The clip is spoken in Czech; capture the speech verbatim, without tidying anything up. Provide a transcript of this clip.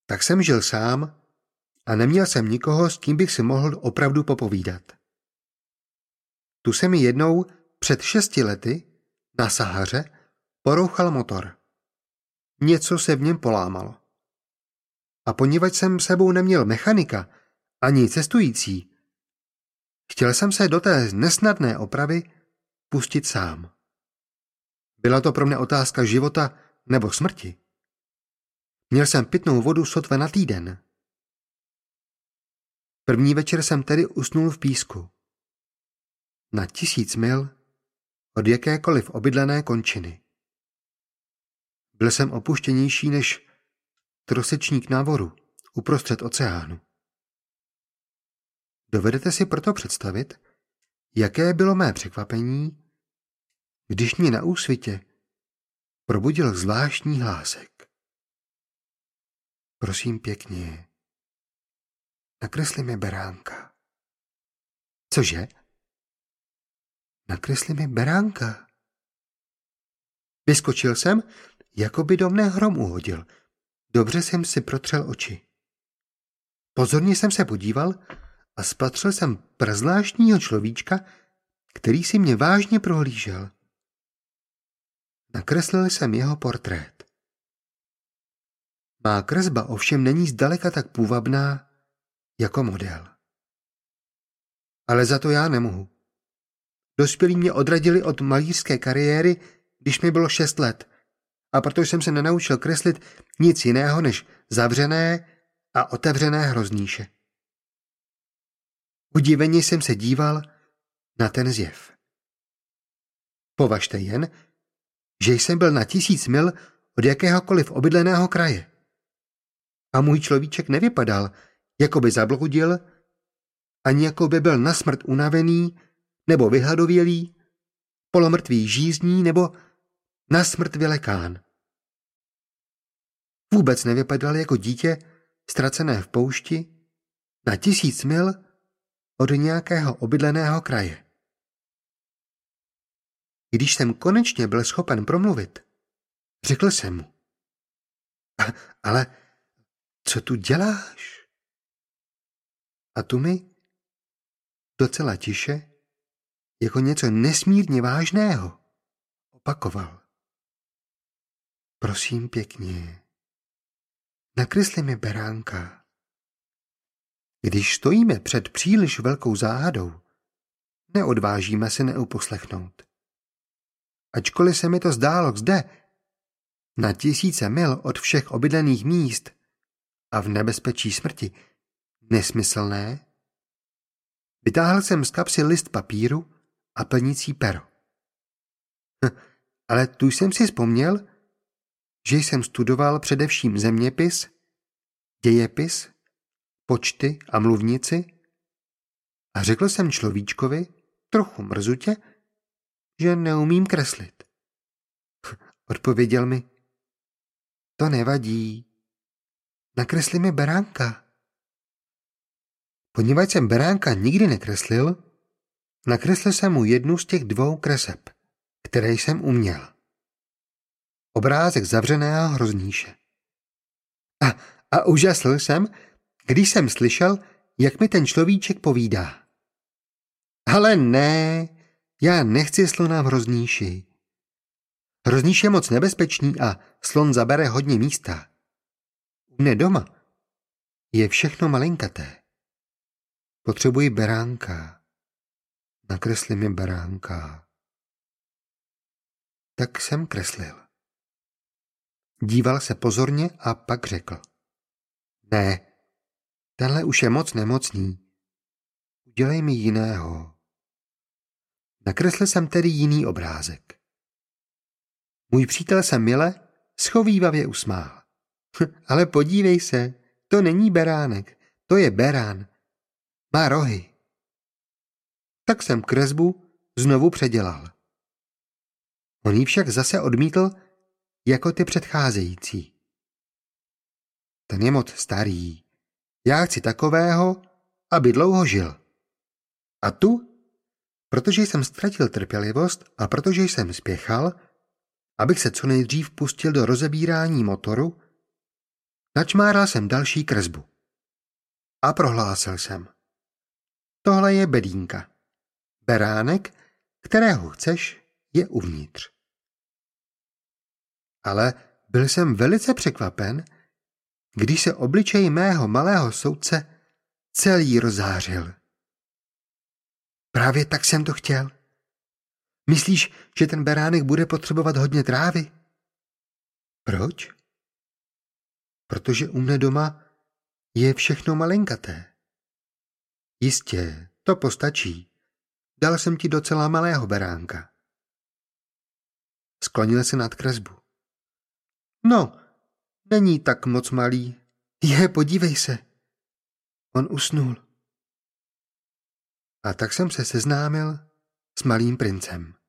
Tak jsem žil sám a neměl jsem nikoho, s kým bych si mohl opravdu popovídat. Tu se mi jednou před šesti lety na Sahaře porouchal motor. Něco se v něm polámalo. A poněvadž jsem sebou neměl mechanika ani cestující, chtěl jsem se do té nesnadné opravy pustit sám. Byla to pro mě otázka života nebo smrti. Měl jsem pitnou vodu sotva na týden. První večer jsem tedy usnul v písku. Na tisíc mil od jakékoliv obydlené končiny. Byl jsem opuštěnější než trosečník na voru uprostřed oceánu. Dovedete si proto představit, jaké bylo mé překvapení, když mě na úsvitě probudil zvláštní hlásek. Prosím pěkně, nakresli mi beránka. Cože? Nakresli mi beránka. Vyskočil jsem, jako by do mne hrom uhodil. Dobře jsem si protřel oči. Pozorně jsem se podíval a spatřil jsem prazvláštního človíčka, který si mě vážně prohlížel. Nakreslil jsem jeho portrét. Má kresba ovšem není zdaleka tak půvabná jako model. Ale za to já nemohu. Dospělí mě odradili od malířské kariéry, když mi bylo šest let, a protože jsem se nenaučil kreslit nic jiného než zavřené a otevřené hrozníše. Udiveně jsem se díval na ten zjev. Považte jen, že jsem byl na tisíc mil od jakéhokoliv obydleného kraje. A můj človíček nevypadal, jako by zabloudil, ani jako by byl na smrt unavený, nebo vyhladovělý, polomrtvý žízní, nebo na smrt vylekán. Vůbec nevypadal jako dítě, ztracené v poušti, na tisíc mil od nějakého obydleného kraje. Když jsem konečně byl schopen promluvit, řekl jsem mu: Ale co tu děláš? A tu mi docela tiše, jako něco nesmírně vážného, opakoval: Prosím pěkně, nakresli mi beránka. Když stojíme před příliš velkou záhadou, neodvážíme se neuposlechnout. Ačkoliv se mi to zdálo zde, na tisíce mil od všech obydlených míst a v nebezpečí smrti, nesmyslné, vytáhl jsem z kapsy list papíru a plnicí pero. Hm, ale tu jsem si vzpomněl, že jsem studoval především zeměpis, dějepis, počty a mluvnici a řekl jsem človíčkovi, trochu mrzutě, že neumím kreslit. Odpověděl mi: To nevadí, nakresli mi beránka. Poněvadž jsem beránka nikdy nekreslil, nakreslil jsem mu jednu z těch dvou kreseb, které jsem uměl. Obrázek zavřeného hrozníše. A, a úžasl jsem, když jsem slyšel, jak mi ten človíček povídá. Ale ne, já nechci slona v hrozníši. Hrozníš je moc nebezpečný a slon zabere hodně místa. U mne doma je všechno malinkaté. Potřebuji beránka. Nakresli mi beránka. Tak jsem kreslil. Díval se pozorně a pak řekl: Ne, tenhle už je moc nemocný. Udělej mi jiného. Nakreslil jsem tedy jiný obrázek. Můj přítel se mile, schovívavě usmál. Ale podívej se, to není beránek, to je berán. Má rohy. Tak jsem kresbu znovu předělal. On ji však zase odmítl jako ty předcházející. Ten je moc starý. Já chci takového, aby dlouho žil. A tu, protože jsem ztratil trpělivost a protože jsem spěchal, abych se co nejdřív pustil do rozebírání motoru, Načmáral jsem další kresbu. A prohlásil jsem. Tohle je bedínka. Beránek, kterého chceš, je uvnitř. Ale byl jsem velice překvapen, když se obličej mého malého soudce celý rozářil. Právě tak jsem to chtěl. Myslíš, že ten beránek bude potřebovat hodně trávy? Proč? Protože u mne doma je všechno malinkaté. Jistě, to postačí. Dal jsem ti docela malého beránka. Sklonil se nad kresbu. No, není tak moc malý. Je, podívej se. On usnul. A tak jsem se seznámil s malým princem.